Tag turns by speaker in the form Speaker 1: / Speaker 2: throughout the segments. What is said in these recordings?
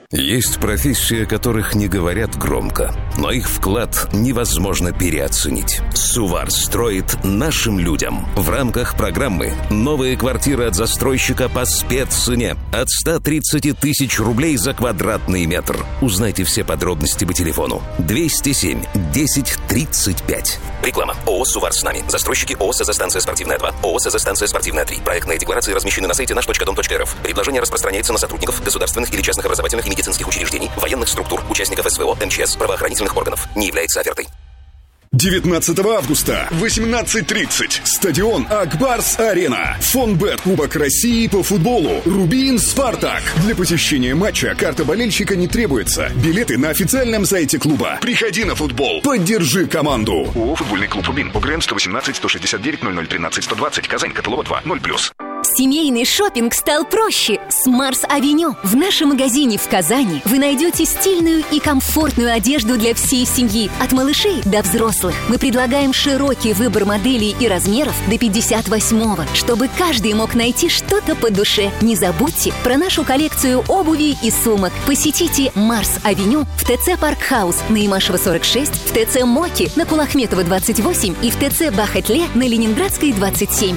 Speaker 1: Есть профессии, о которых не говорят громко, но их вклад невозможно переоценить. Сувар строит нашим людям. В рамках программы «Новые квартиры от застройщика по спеццене» от 130 тысяч рублей за квадратный метр. Узнайте все подробности по телефону 207 10 35. Реклама. ООО «Сувар с нами». Застройщики ООО «СЗ-станция спортивная 2», ООО «СЗ-станция спортивная 3». Проектные декларации размещены на сайте наш.дом.рф. Предложение распространяется на сотрудников государственных или частных образовательных и медицинских учреждений, военных структур, участников СВО, МЧС, правоохранительных органов. Не является офертой.
Speaker 2: 19 августа, 18:30. Стадион Акбарс-Арена. Фонбет Кубок России по футболу. Рубин Спартак. Для посещения матча карта болельщика не требуется. Билеты на официальном сайте клуба. Приходи на футбол. Поддержи команду.
Speaker 3: ООО «Футбольный клуб Рубин». УГРН 118 169 0013 120. Казань. Котелова 2. 0+.
Speaker 4: Семейный шопинг стал проще с Марс-Авеню. В нашем магазине в Казани вы найдете стильную и комфортную одежду для всей семьи, от малышей до взрослых. Мы предлагаем широкий выбор моделей и размеров до 58-го, чтобы каждый мог найти что-то по душе. Не забудьте про нашу коллекцию обуви и сумок. Посетите Марс-Авеню в ТЦ Паркхаус на Имашева 46, в ТЦ Моки на Кулахметова 28 и в ТЦ Бахатле на Ленинградской 27.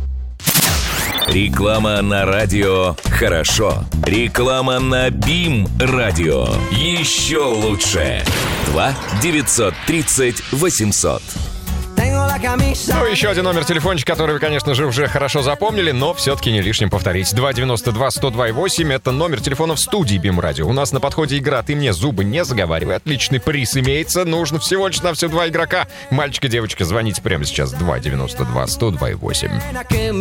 Speaker 5: Реклама на радио «Хорошо». Реклама на БИМ-радио. Еще лучше. 2 930 800.
Speaker 6: Ну, еще один номер телефончика, который вы, конечно же, уже хорошо запомнили, но все-таки не лишним повторить. 292-102-8 — это номер телефона в студии БИМ-радио. У нас на подходе игра «Ты мне зубы не заговаривай». Отличный приз имеется. Нужно всего лишь на все 2 игрока. Мальчик и девочка, звоните прямо сейчас. 292-102-8.